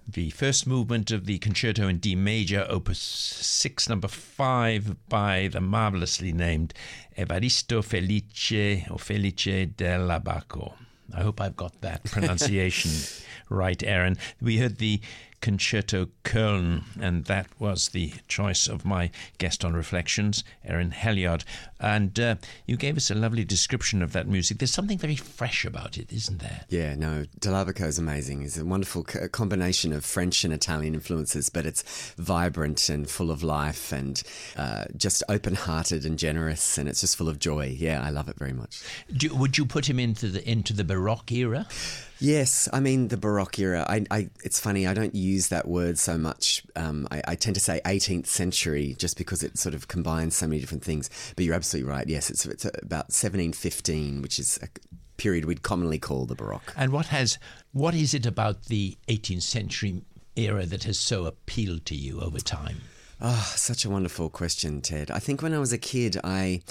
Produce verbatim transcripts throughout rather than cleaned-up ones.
the first movement of the Concerto in D major, Opus six, number five, by the marvelously named Evaristo Felice or Felice dell'Abaco. I hope I've got that pronunciation right, Aaron. We heard the Concerto Köln, and that was the choice of my guest on Reflections, Aaron Helyard. And uh, you gave us a lovely description of that music. There's something very fresh about it, isn't there? Yeah, no, Dell'Abaco is amazing. It's a wonderful co- combination of French and Italian influences, but it's vibrant and full of life and uh, just open-hearted and generous, and it's just full of joy. Yeah, I love it very much. Do, would you put him into the into the Baroque era? Yes, I mean the Baroque era. I, I, it's funny, I don't use that word so much. Um, I, I tend to say eighteenth century just because it sort of combines so many different things. But you're absolutely right. Yes, it's, it's about seventeen fifteen, which is a period we'd commonly call the Baroque. And what has what is it about the eighteenth century era that has so appealed to you over time? Oh, such a wonderful question, Ted. I think when I was a kid, I...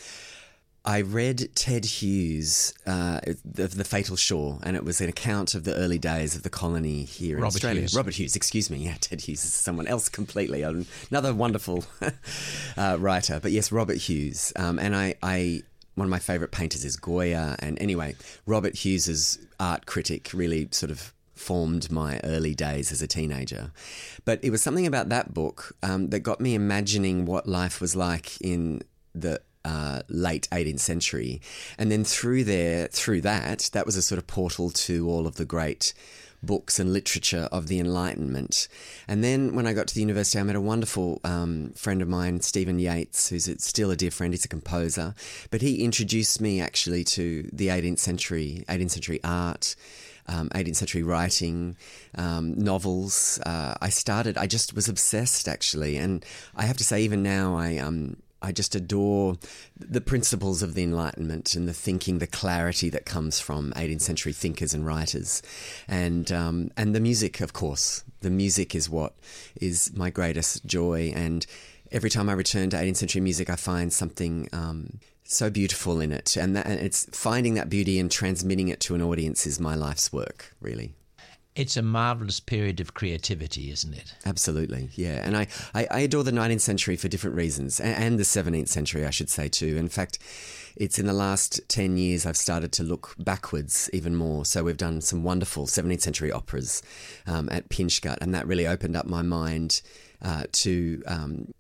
I read Ted Hughes' uh, the, the Fatal Shore, and it was an account of the early days of the colony here in Robert Australia. Hughes. Robert Hughes, excuse me. Yeah, Ted Hughes is someone else completely. Another wonderful uh, writer. But yes, Robert Hughes. Um, and I, I, one of my favourite painters is Goya. And anyway, Robert Hughes's art critic really sort of formed my early days as a teenager. But it was something about that book um, that got me imagining what life was like in the Uh, late eighteenth century. And then through there, through that, that was a sort of portal to all of the great books and literature of the Enlightenment. And then when I got to the university, I met a wonderful um, friend of mine, Stephen Yates, who's still a dear friend. He's a composer. But he introduced me actually to the eighteenth century, eighteenth century art, Um, eighteenth century writing, um, novels. Uh, I started, I just was obsessed actually. And I have to say, even now, I um, I just adore the principles of the Enlightenment and the thinking, the clarity that comes from eighteenth century thinkers and writers. And um, and the music, of course. The music is what is my greatest joy. And every time I return to eighteenth century music, I find something um, so beautiful in it. And, that, and it's finding that beauty and transmitting it to an audience is my life's work, really. It's a marvellous period of creativity, isn't it? Absolutely, yeah. And I, I, I adore the nineteenth century for different reasons, and, and the seventeenth century, I should say, too. In fact, it's in the last ten years I've started to look backwards even more. So we've done some wonderful seventeenth century operas um, at Pinchgut, and that really opened up my mind uh, to um,